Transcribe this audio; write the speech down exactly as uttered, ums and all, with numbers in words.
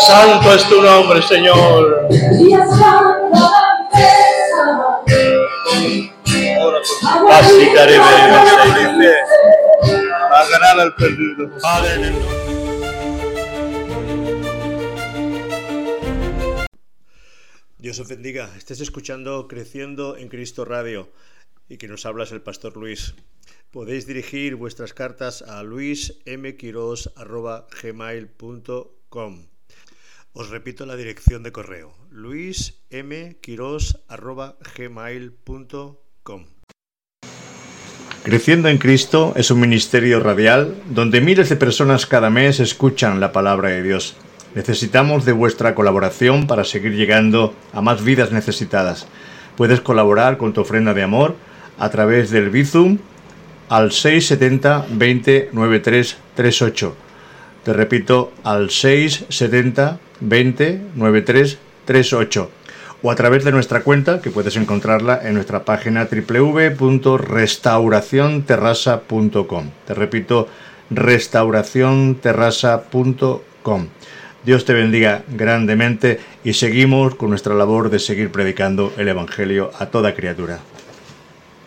Santo es tu nombre, Señor. Así caribé, a ganar al perdido. Padre, en el nombre. Dios os bendiga. Estés escuchando Creciendo en Cristo Radio y que nos hablas el Pastor Luis. Podéis dirigir vuestras cartas a luis m quiros arroba gmail punto com. Os repito la dirección de correo: luis m quiros arroba gmail punto com. Creciendo en Cristo es un ministerio radial donde miles de personas cada mes escuchan la palabra de Dios. Necesitamos de vuestra colaboración para seguir llegando a más vidas necesitadas. Puedes colaborar con tu ofrenda de amor a través del Bizum al seis setenta veinte noventa y tres treinta y ocho. Te repito, al seis setenta veinte noventa y tres treinta y ocho. O a través de nuestra cuenta, que puedes encontrarla en nuestra página doble u doble u doble u punto restauración terrassa punto com. Te repito, restauración terrassa punto com. Dios te bendiga grandemente y seguimos con nuestra labor de seguir predicando el Evangelio a toda criatura.